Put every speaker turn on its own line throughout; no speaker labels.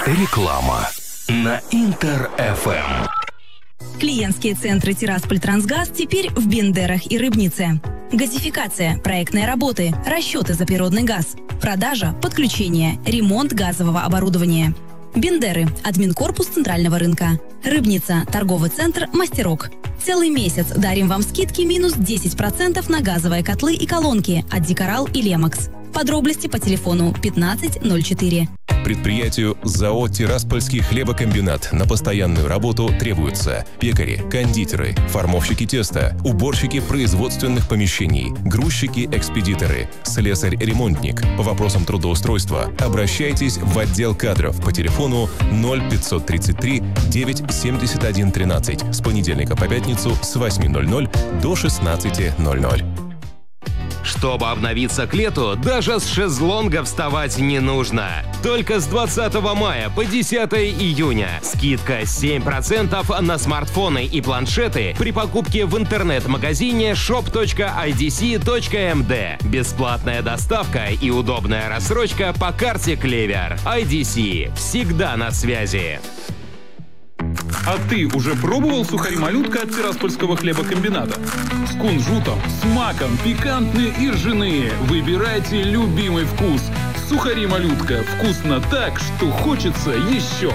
Реклама на Интер-ФМ.
Клиентские центры «Тирасполь-Трансгаз» теперь в Бендерах и Рыбнице. Газификация, проектные работы, расчеты за природный газ, продажа, подключение, ремонт газового оборудования. Бендеры – админкорпус Центрального рынка. Рыбница – торговый центр «Мастерок». Целый месяц дарим вам скидки минус 10% на газовые котлы и колонки от Дикорал и Лемакс. Подробности по телефону 1504.
Предприятию ЗАО «Тираспольский хлебокомбинат» на постоянную работу требуются пекари, кондитеры, формовщики теста, уборщики производственных помещений, грузчики-экспедиторы, слесарь-ремонтник. По вопросам трудоустройства обращайтесь в отдел кадров по телефону 0533 971 13 с понедельника по пятницу с 8:00 до 16:00.
Чтобы обновиться к лету, даже с шезлонга вставать не нужно. Только с 20 мая по 10 июня скидка 7% на смартфоны и планшеты при покупке в интернет-магазине shop.idc.md. Бесплатная доставка и удобная рассрочка по карте Клевер. IDC. Всегда на связи.
А ты уже пробовал сухари-малютка от Тираспольского хлебокомбината? С кунжутом, с маком, пикантные и ржаные. Выбирайте любимый вкус. Сухари-малютка. Вкусно так, что хочется еще.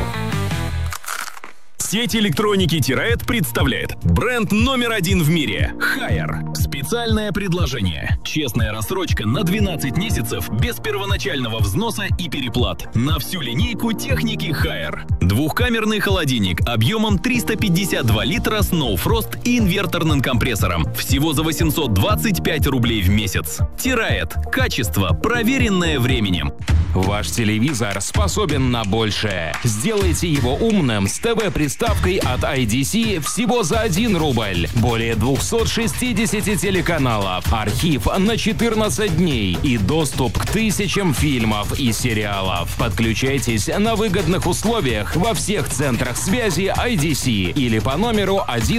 Сеть электроники Тираэт представляет бренд номер 1 в мире – Haier. Специальное предложение. Честная рассрочка на 12 месяцев без первоначального взноса и переплат. На всю линейку техники Haier. Двухкамерный холодильник объемом 352 литра с No Frost и инверторным компрессором. Всего за 825 рублей в месяц. Тираэт. Качество, проверенное временем.
Ваш телевизор способен на большее. Сделайте его умным с ТВ-приставкой от IDC всего за 1 рубль. Более 260 телеканалов, архив на 14 дней и доступ к тысячам фильмов и сериалов. Подключайтесь на выгодных условиях во всех центрах связи IDC или по номеру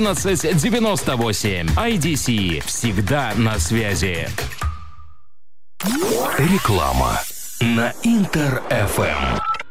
1198. IDC. Всегда на связи.
Реклама на Интер-ФМ.